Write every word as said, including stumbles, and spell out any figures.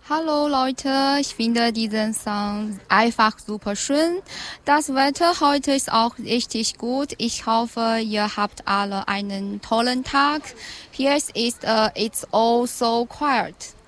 Hallo Leute, ich finde diesen Song einfach super schön. Das Wetter heute ist auch richtig gut. Ich hoffe, ihr habt alle einen tollen Tag. Hier ist uh, It's all so quiet.